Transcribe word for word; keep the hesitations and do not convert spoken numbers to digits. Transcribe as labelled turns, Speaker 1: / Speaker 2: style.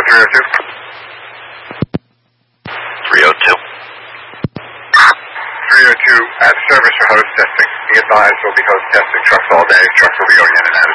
Speaker 1: three oh two.
Speaker 2: three oh two.
Speaker 1: three oh two, at service for host testing. Be advised, we'll be host testing trucks all day. Trucks will be going in and out.